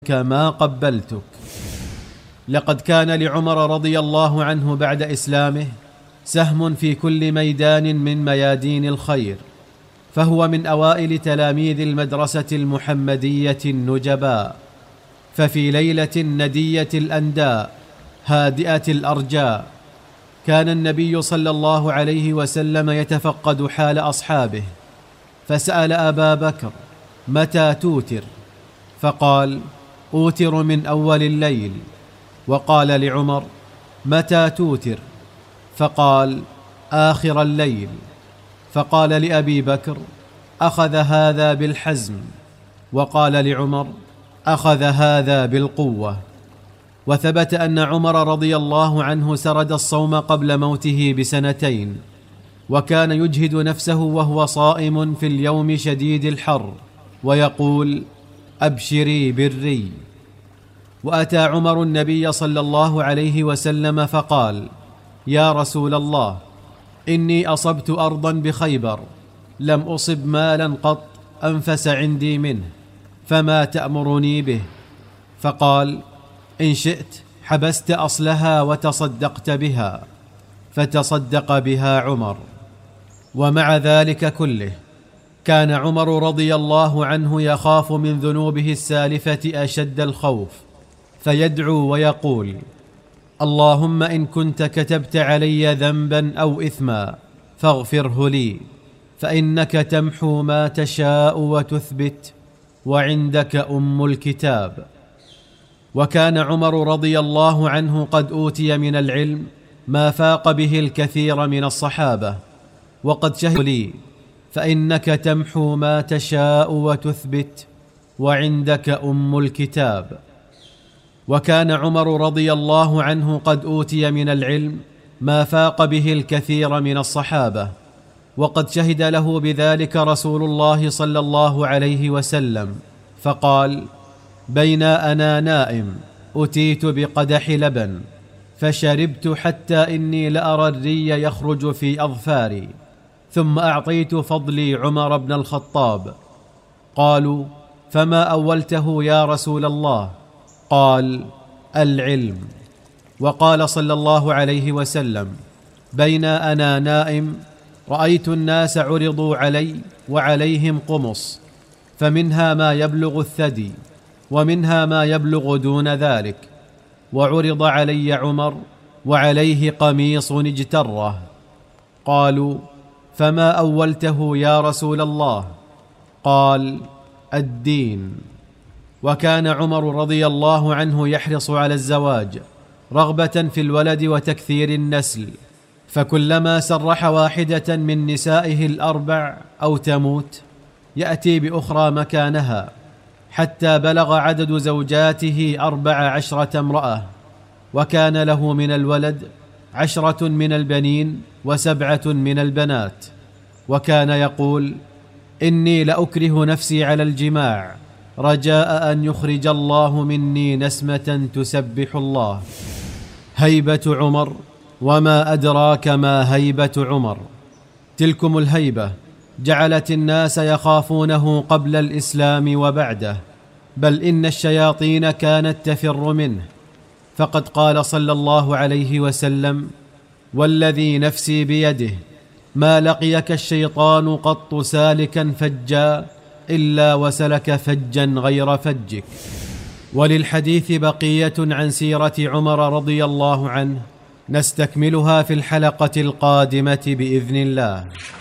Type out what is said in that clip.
ما قبلتك. لقد كان لعمر رضي الله عنه بعد إسلامه سهم في كل ميدان من ميادين الخير، فهو من أوائل تلاميذ المدرسة المحمدية النجباء. ففي ليلة ندية الأنداء هادئة الأرجاء كان النبي صلى الله عليه وسلم يتفقد حال أصحابه، فسأل أبا بكر: متى توتر؟ فقال: أوتر من أول الليل. وقال لعمر: متى توتر؟ فقال: آخر الليل. فقال لأبي بكر: أخذ هذا بالحزم. وقال لعمر: أخذ هذا بالقوة. وثبت أن عمر رضي الله عنه سرد الصوم قبل موته بسنتين، وكان يجهد نفسه وهو صائم في اليوم شديد الحر ويقول: أبشري بالري. وأتى عمر النبي صلى الله عليه وسلم فقال: يا رسول الله، إني أصبت أرضا بخيبر لم أصب مالا قط أنفس عندي منه، فما تأمرني به؟ فقال: إن شئت حبست أصلها وتصدقت بها. فتصدق بها عمر. ومع ذلك كله كان عمر رضي الله عنه يخاف من ذنوبه السالفة أشد الخوف، فيدعو ويقول: اللهم إن كنت كتبت علي ذنبا أو إثما فاغفره لي، فإنك تمحو ما تشاء وتثبت، وعندك أم الكتاب. وكان عمر رضي الله عنه قد أوتي من العلم ما فاق به الكثير من الصحابة، وقد شهد لي، فإنك تمحو ما تشاء وتثبت، وعندك أم الكتاب. وكان عمر رضي الله عنه قد أوتي من العلم ما فاق به الكثير من الصحابة، وقد شهد له بذلك رسول الله صلى الله عليه وسلم، فقال: بين أنا نائم أتيت بقدح لبن فشربت حتى إني لأرى الري يخرج في أظفاري، ثم أعطيت فضلي عمر بن الخطاب. قالوا: فما أولته يا رسول الله؟ قال: العلم. وقال صلى الله عليه وسلم: بين أنا نائم رأيت الناس عرضوا علي وعليهم قمص، فمنها ما يبلغ الثدي ومنها ما يبلغ دون ذلك، وعرض علي عمر وعليه قميص اجتره. قالوا: فما أولته يا رسول الله؟ قال: الدين. وكان عمر رضي الله عنه يحرص على الزواج رغبة في الولد وتكثير النسل، فكلما سرح واحدة من نسائه الأربع أو تموت يأتي بأخرى مكانها، حتى بلغ عدد زوجاته 14 امرأة، وكان له من الولد 10 من البنين و7 من البنات. وكان يقول: إني لأكره نفسي على الجماع رجاء أن يخرج الله مني نسمة تسبح الله. هيبة عمر، وما أدراك ما هيبة عمر. تلكم الهيبة جعلت الناس يخافونه قبل الإسلام وبعده، بل إن الشياطين كانت تفر منه، فقد قال صلى الله عليه وسلم: والذي نفسي بيده ما لقيك الشيطان قط سالكا فجا إلا وسلك فجا غير فجك. وللحديث بقية عن سيرة عمر رضي الله عنه نستكملها في الحلقة القادمة بإذن الله.